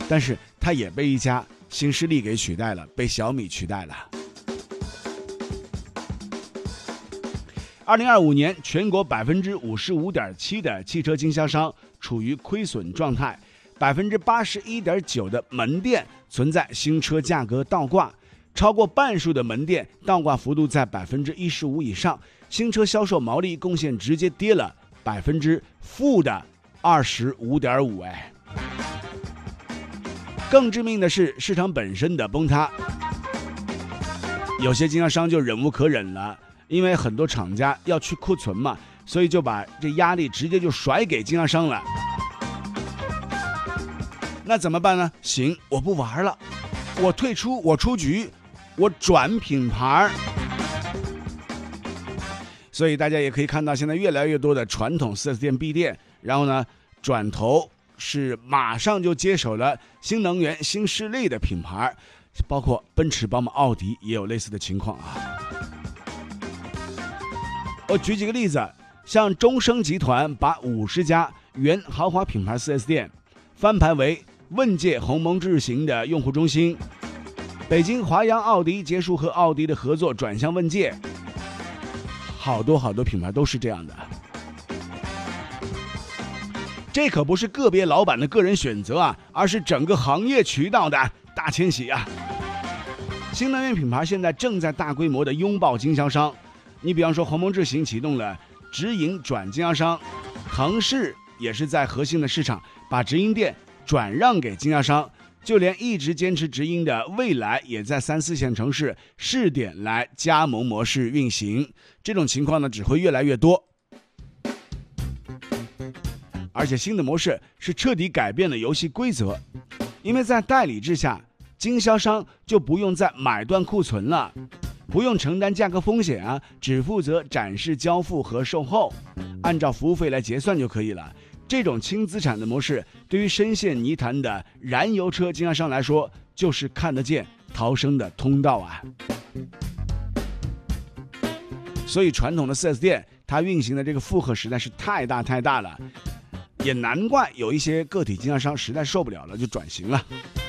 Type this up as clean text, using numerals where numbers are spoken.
但是它也被一家新势力给取代了，被小米取代了。2025年，全国55.7%的汽车经销商处于亏损状态，81.9%的门店存在新车价格倒挂，超过半数的门店倒挂幅度在15%以上，新车销售毛利贡献直接跌了-25.5%。更致命的是市场本身的崩塌，有些经销商就忍无可忍了。因为很多厂家要去库存嘛，所以就把这压力直接就甩给经销商了。那怎么办呢？行，我不玩了，我退出，我出局，我转品牌。所以大家也可以看到，现在越来越多的传统 4S 店闭店，然后呢转头是马上就接手了新能源新势力的品牌，包括奔驰、宝马、奥迪也有类似的情况啊。我举几个例子，像中升集团把50家原豪华品牌 4S 店翻牌为问界鸿蒙智行的用户中心，北京华阳奥迪结束和奥迪的合作，转向问界，好多品牌都是这样的。这可不是个别老板的个人选择啊，而是整个行业渠道的大迁徙啊。新能源品牌现在正在大规模的拥抱经销商。你比方说鸿蒙智行启动了直营转经销商，腾势也是在核心的市场把直营店转让给经销商，就连一直坚持直营的蔚来也在3、4线城市试点来加盟模式运行。这种情况呢只会越来越多，而且新的模式是彻底改变了游戏规则，因为在代理制下，经销商就不用再买断库存了，不用承担价格风险啊，只负责展示、交付和售后，按照服务费来结算就可以了。这种轻资产的模式，对于深陷泥潭的燃油车经销商来说，就是看得见逃生的通道啊。所以传统的 4S 店，它运行的这个负荷实在是太大了，也难怪有一些个体经销商实在受不了了，就转型了。